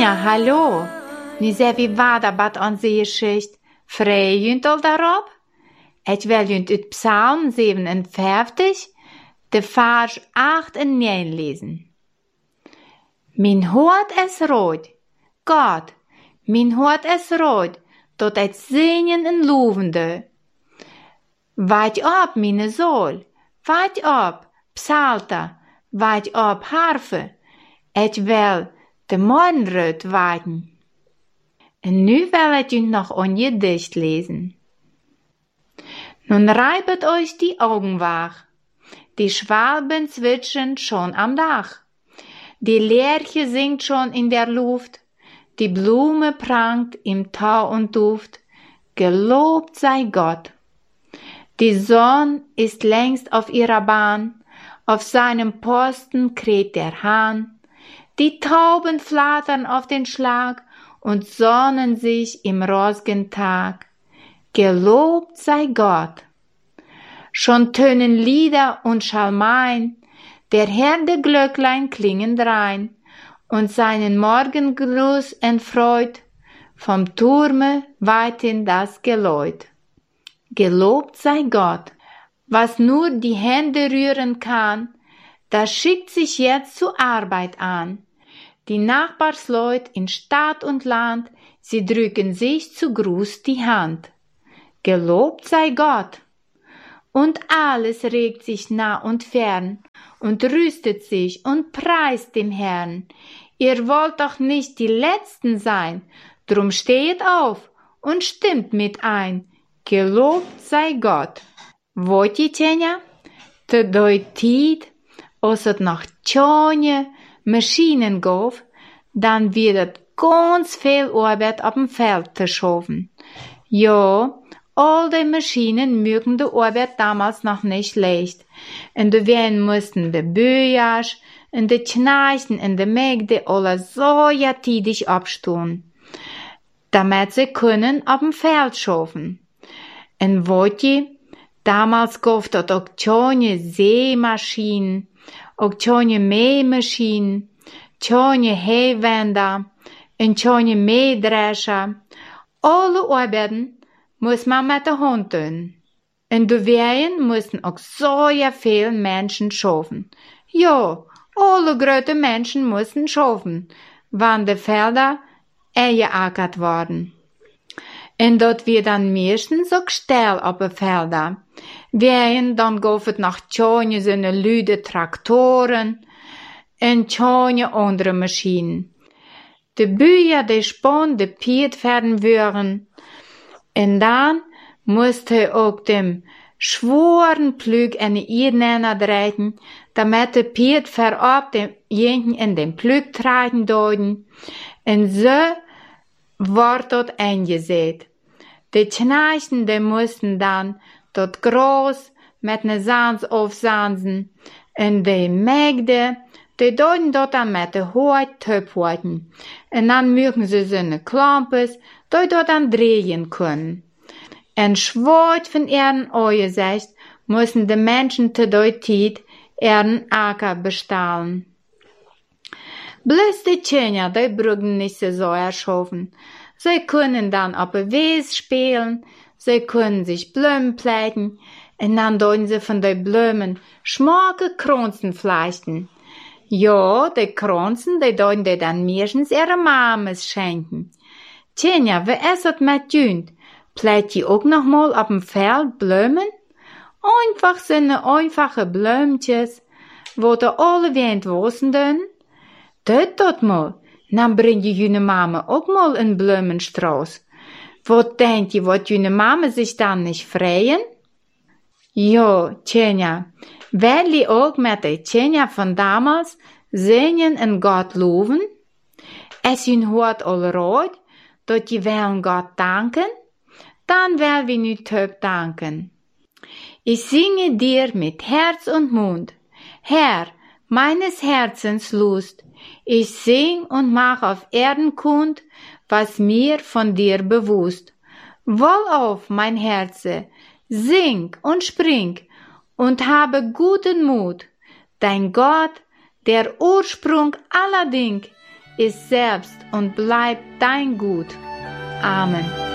Tjenja, hallo. Ni ser vi vaderbat an zeeschicht. Vrij junt al daarop? Het wel junt uit Psalm 57, de vers 8 en 9 lezen. Min hart is rood. God, min hart is rood, tot het zingen en lovende. Wacht op, mine zool. Wacht op, psalter. Wacht op, harfe. Het wel de morgenrood wachten. En nu wil het u nog een gedicht lezen. Nun reibet euch die Augen wach. Die Schwalben zwitschern schon am Dach. Die Lerche singt schon in der Luft. Die Blume prangt im Tau und Duft. Gelobt sei Gott. Die Sonne ist längst auf ihrer Bahn. Auf seinem Posten kräht der Hahn. Die Tauben flattern auf den Schlag und sonnen sich im rosigen Tag. Gelobt sei Gott. Schon tönen Lieder und Schalmein, der Herdeglöcklein klingen drein und seinen Morgengruß entfreut, vom Turme weithin das Geläut. Gelobt sei Gott. Was nur die Hände rühren kann, das schickt sich jetzt zur Arbeit an. Die Nachbarsleut in Stadt und Land, sie drücken sich zu Gruß die Hand. Gelobt sei Gott. Und alles regt sich nah und fern und rüstet sich und preist dem Herrn. Ihr wollt doch nicht die Letzten sein, drum steht auf und stimmt mit ein. Gelobt sei Gott. Wat je, Tjenja? Te doi tijd, als het nog tjonge Maschinen gaf, dan wird het ganz viel Arbeit auf dem Feld zu schaffen. Ja, all die Maschinen mögen die Arbeit damals noch nicht leicht. Und wir mussten die Bücher und die Knechten und die Mägde alle so tidig abstehen, damit sie können auf dem Feld schaffen. Und wat je, damals gaf het ook tjonge Seemaschinen, ook tjonge Mähmaschinen, tjonge Heewender en tjonge Mähdrescher. Alle arbeiten muss man mit der Hand tun. En de Weien mussten auch so viel Menschen schaffen. Ja, alle große Menschen mussten schaffen, wann die Felder geackert worden. En dat wir dann meestens ook stil op de velden. Weien, dan gaf het nog tjonge zo'n luide Traktoren en tjonge andere Maschinen. De Bücher, die Span, de Piet werden würden. En dan moest hij ook dem schworen Plug eine Irnena dreiten, damit de Piet verab dem Jenken in den Plug tragen doden. En zo wordt dat eingezet. De Knechten, die mussten dann dat Gras mit ne Sands aufsansen, en de Mägde, die deuten dat dann mit de Hout töpfhalten, en dann mögen sie seine Klampes, die dat dann drehen können. En schwart von ihren Augensicht müssen de Menschen te doi Tiet ihren Acker bestahlen. Bloß die Tjenja, die brücken nicht so erschaffen. Sie können dann auf der Wies spielen, sie können sich Blumen pflegen, und dann deuten sie von den Blumen schmacke Kronzen flechten. Ja, die Kronzen, die deuten die dann meistens ihre Mames schenken. Tjenja, wie ist es mit Jünd? Pflegt die auch noch mal auf dem Feld Blumen? Einfach so eine einfache Blümtjes, wo die alle Wind wassen dün? Dat mal. Dan bring je june Mama ook mal een Blumenstrauß. Wat denkt je, wat june Mama sich dann nicht freuen? Ja, Tjenja, will je ook met de Tjenja von damals singen en Gott loben? Es jun hort al rood, dat je willen Gott danken? Dan will wir nu töp danken. Ich singe dir mit Herz und Mund, Herr, meines Herzens Lust. Ich sing und mach auf Erden kund, was mir von dir bewusst. Wohlauf, mein Herze, sing und spring und habe guten Mut. Dein Gott, der Ursprung aller Ding, ist selbst und bleibt dein Gut. Amen.